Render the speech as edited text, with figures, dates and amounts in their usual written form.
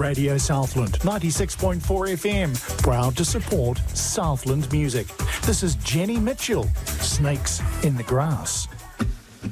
Radio Southland, 96.4 FM, proud to support Southland music. This is Jenny Mitchell, Snakes in the Grass.